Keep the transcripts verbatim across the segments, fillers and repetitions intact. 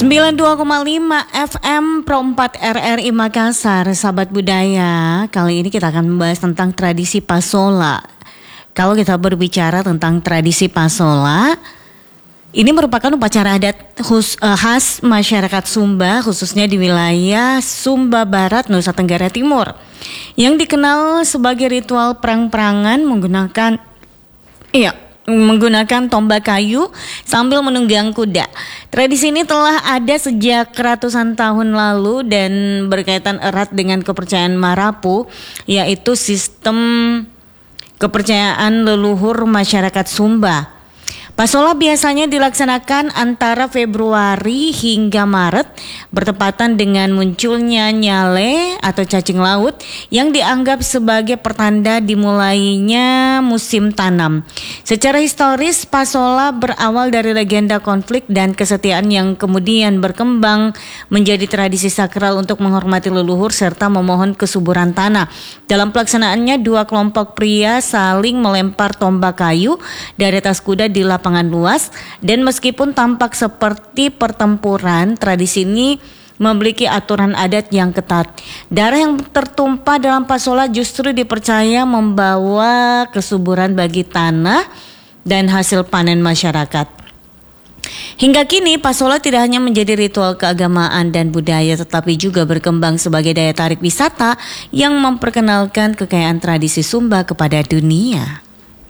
sembilan puluh dua koma lima F M Pro empat R R I Makassar, sahabat budaya. Kali ini kita akan membahas tentang tradisi Pasola. Kalau kita berbicara tentang tradisi Pasola, ini merupakan upacara adat khus, uh, khas masyarakat Sumba, khususnya di wilayah Sumba Barat, Nusa Tenggara Timur, yang dikenal sebagai ritual perang-perangan menggunakan iya menggunakan tombak kayu sambil menunggang kuda. Tradisi ini telah ada sejak ratusan tahun lalu dan berkaitan erat dengan kepercayaan Marapu, yaitu sistem kepercayaan leluhur masyarakat Sumba. Pasola biasanya dilaksanakan antara Februari hingga Maret, bertepatan dengan munculnya nyale atau cacing laut yang dianggap sebagai pertanda dimulainya musim tanam. Secara historis, Pasola berawal dari legenda konflik dan kesetiaan yang kemudian berkembang menjadi tradisi sakral untuk menghormati leluhur serta memohon kesuburan tanah. Dalam pelaksanaannya, dua kelompok pria saling melempar tombak kayu dari atas kuda di lapangan luas, dan meskipun tampak seperti pertempuran, tradisi ini memiliki aturan adat yang ketat. Darah yang tertumpah dalam Pasola justru dipercaya membawa kesuburan bagi tanah dan hasil panen masyarakat. Hingga kini Pasola tidak hanya menjadi ritual keagamaan dan budaya, tetapi juga berkembang sebagai daya tarik wisata yang memperkenalkan kekayaan tradisi Sumba kepada dunia.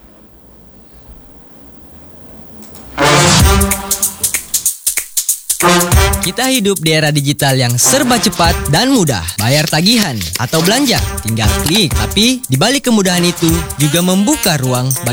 Kita hidup di era digital yang serba cepat dan mudah. Bayar tagihan atau belanja tinggal klik. Tapi di balik kemudahan itu juga membuka ruang bagi